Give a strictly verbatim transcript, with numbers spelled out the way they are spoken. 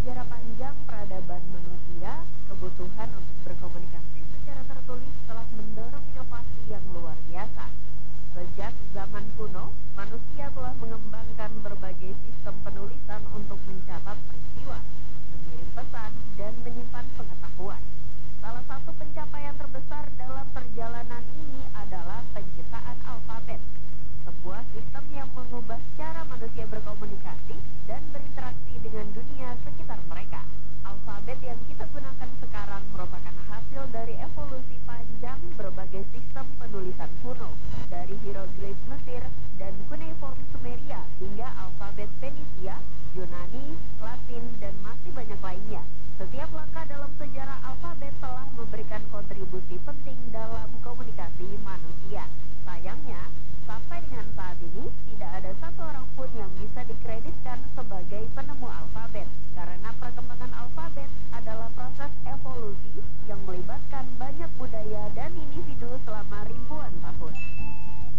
sejarah panjang peradaban manusia, kebutuhan untuk berkomunikasi secara tertulis telah mendorong inovasi yang luar biasa. Sejak zaman kuno, manusia telah mengembangkan berbagai sistem penulisan untuk mencatat peristiwa